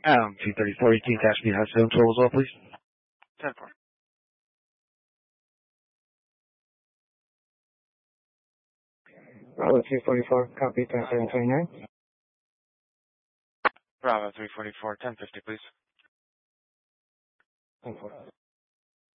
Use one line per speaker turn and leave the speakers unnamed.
234, you can ask me how to control as well, please.
10-4.
Bravo 344, copy 10-729.
Bravo 344, 1050, please.
10-4.